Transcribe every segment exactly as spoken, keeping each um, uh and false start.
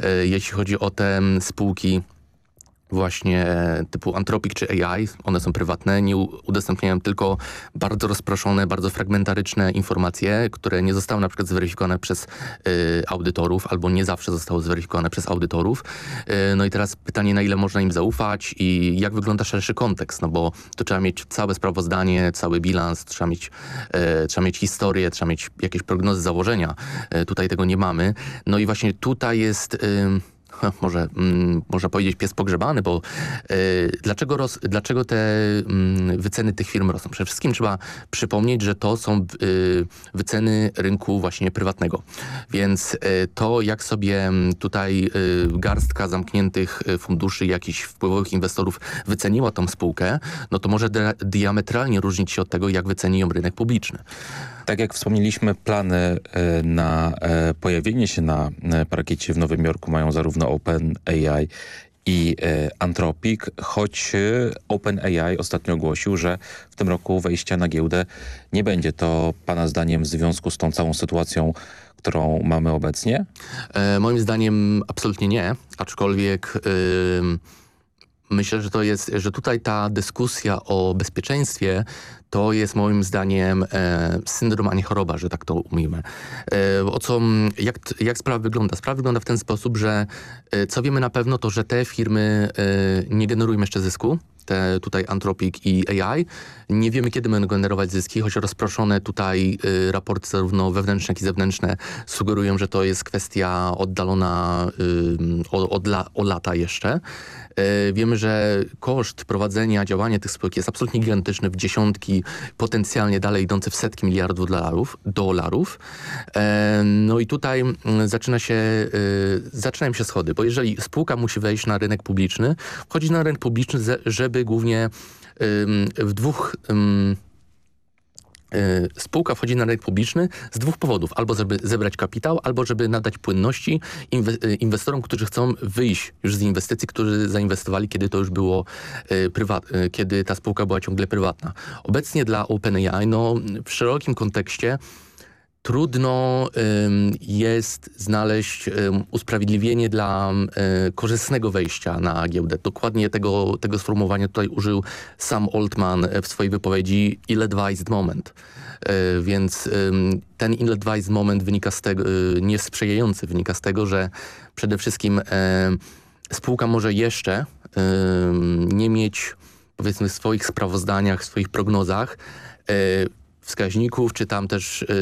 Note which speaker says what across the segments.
Speaker 1: jeśli chodzi o te spółki właśnie typu Anthropic czy A I, one są prywatne, nie udostępniają tylko bardzo rozproszone, bardzo fragmentaryczne informacje, które nie zostały na przykład zweryfikowane przez y, audytorów, albo nie zawsze zostały zweryfikowane przez audytorów. Y, no i teraz pytanie, na ile można im zaufać i jak wygląda szerszy kontekst, no bo to trzeba mieć całe sprawozdanie, cały bilans, trzeba mieć, y, trzeba mieć historię, trzeba mieć jakieś prognozy, założenia. Y, tutaj tego nie mamy. No i właśnie tutaj jest... Y, Może mm, można powiedzieć pies pogrzebany, bo y, dlaczego, roz, dlaczego te y, wyceny tych firm rosną? Przede wszystkim trzeba przypomnieć, że to są y, wyceny rynku właśnie prywatnego. Więc y, to, jak sobie tutaj y, garstka zamkniętych funduszy, jakichś wpływowych inwestorów wyceniła tą spółkę, no to może dia- diametralnie różnić się od tego, jak wyceni ją rynek publiczny.
Speaker 2: Tak jak wspomnieliśmy, plany na pojawienie się na parkiecie w Nowym Jorku mają zarówno OpenAI i Anthropic, choć OpenAI ostatnio ogłosił, że w tym roku wejścia na giełdę nie będzie. To pana zdaniem w związku z tą całą sytuacją, którą mamy obecnie?
Speaker 1: E, moim zdaniem absolutnie nie, aczkolwiek... Yy... Myślę, że to jest, że tutaj ta dyskusja o bezpieczeństwie to jest moim zdaniem e, syndrom, a nie choroba, że tak to ujmę. E, o co, jak, jak sprawa wygląda? Sprawa wygląda w ten sposób, że e, co wiemy na pewno, to że te firmy e, nie generują jeszcze zysku. Te tutaj Anthropic i A I. Nie wiemy, kiedy będą generować zyski, choć rozproszone tutaj y, raporty zarówno wewnętrzne, jak i zewnętrzne sugerują, że to jest kwestia oddalona y, o, od la, o lata jeszcze. Y, wiemy, że koszt prowadzenia, działania tych spółek jest absolutnie gigantyczny, w dziesiątki, potencjalnie dalej idący w setki miliardów dolarów. dolarów. Y, no i tutaj y, zaczyna się, y, zaczynają się schody, bo jeżeli spółka musi wejść na rynek publiczny, wchodzi na rynek publiczny, żeby żeby głównie ym, w dwóch... Ym, y, spółka wchodzi na rynek publiczny z dwóch powodów. Albo żeby zebrać kapitał, albo żeby nadać płynności inwe- y, inwestorom, którzy chcą wyjść już z inwestycji, którzy zainwestowali, kiedy to już było y, prywat- y, kiedy ta spółka była ciągle prywatna. Obecnie dla OpenAI, no, w szerokim kontekście trudno ym, jest znaleźć ym, usprawiedliwienie dla y, korzystnego wejścia na giełdę. Dokładnie tego, tego sformułowania tutaj użył Sam Altman w swojej wypowiedzi ill-advised moment. Y, więc y, ten ill-advised moment wynika z tego, y, niesprzyjający, wynika z tego, że przede wszystkim y, spółka może jeszcze y, nie mieć, powiedzmy, w swoich sprawozdaniach, w swoich prognozach y, wskaźników, czy tam też y,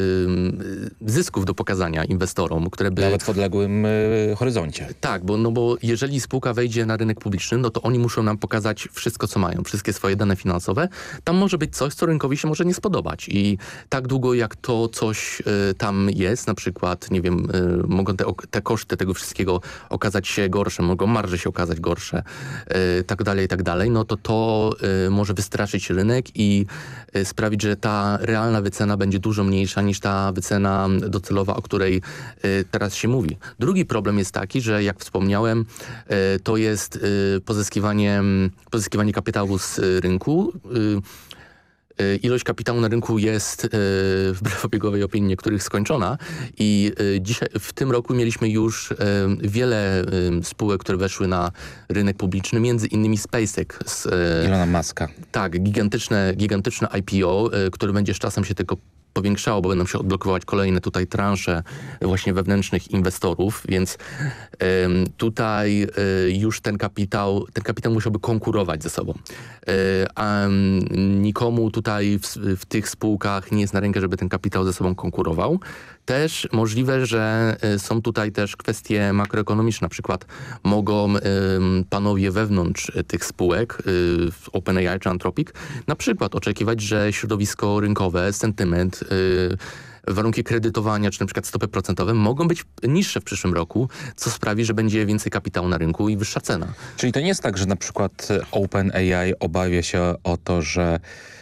Speaker 1: zysków do pokazania inwestorom, które by...
Speaker 2: Nawet w odległym y, horyzoncie.
Speaker 1: Tak, bo, no bo jeżeli spółka wejdzie na rynek publiczny, no to oni muszą nam pokazać wszystko, co mają, wszystkie swoje dane finansowe. Tam może być coś, co rynkowi się może nie spodobać i tak długo jak to coś y, tam jest, na przykład, nie wiem, y, mogą te, te koszty tego wszystkiego okazać się gorsze, mogą marże się okazać gorsze, y, tak dalej, tak dalej, no to to y, może wystraszyć rynek i y, sprawić, że ta realna wycena będzie dużo mniejsza niż ta wycena docelowa, o której y, teraz się mówi. Drugi problem jest taki, że jak wspomniałem, y, to jest y, pozyskiwanie, pozyskiwanie kapitału z y, rynku. Y, Ilość kapitału na rynku jest, y, wbrew obiegowej opinii niektórych, skończona i y, dzisiaj, w tym roku mieliśmy już y, wiele y, spółek, które weszły na rynek publiczny, między innymi SpaceX. Z, y,
Speaker 2: Ilona Muska.
Speaker 1: Tak, gigantyczne, gigantyczne I P O, y, które będzie z czasem się tylko powiększało, bo będą się odblokować kolejne tutaj transze właśnie wewnętrznych inwestorów, więc ym, tutaj y, już ten kapitał, ten kapitał musiałby konkurować ze sobą. Y, a um, nikomu tutaj w, w tych spółkach nie jest na rękę, żeby ten kapitał ze sobą konkurował. Też możliwe, że y, są tutaj też kwestie makroekonomiczne, na przykład mogą y, panowie wewnątrz y, tych spółek, y, OpenAI czy Anthropic, na przykład oczekiwać, że środowisko rynkowe, sentyment, y, warunki kredytowania, czy na przykład stopy procentowe mogą być niższe w przyszłym roku, co sprawi, że będzie więcej kapitału na rynku i wyższa cena.
Speaker 2: Czyli to nie jest tak, że na przykład OpenAI obawia się o to, że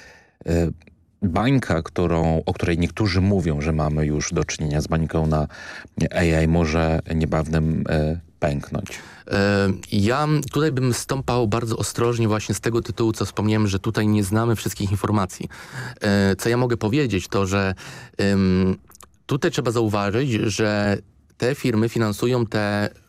Speaker 2: y, bańka, którą, o której niektórzy mówią, że mamy już do czynienia z bańką na A I, może niebawem y, pęknąć?
Speaker 1: Ja tutaj bym stąpał bardzo ostrożnie właśnie z tego tytułu, co wspomniałem, że tutaj nie znamy wszystkich informacji. Co ja mogę powiedzieć, to że tutaj trzeba zauważyć, że te firmy finansują te